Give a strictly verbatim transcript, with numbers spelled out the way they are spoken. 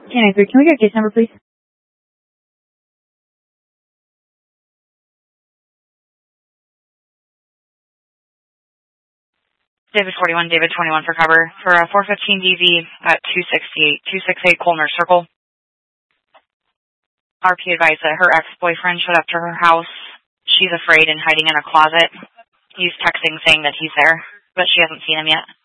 Can I can we get case number, please? David forty-one, David twenty-one for cover for uh, four fifteen D V at two sixty-eight, two sixty-eight Colner Circle. R P advised that her ex-boyfriend showed up to her house. She's afraid and hiding in a closet. He's texting saying that he's there, but she hasn't seen him yet.